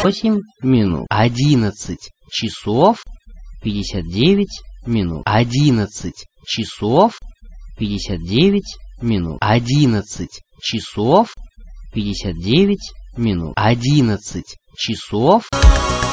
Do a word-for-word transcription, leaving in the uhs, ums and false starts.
восемь минут. Одиннадцать часов пятьдесят девять минут. Одиннадцать часов пятьдесят девять минут. Одиннадцать часов пятьдесят девять минут. Одиннадцать часов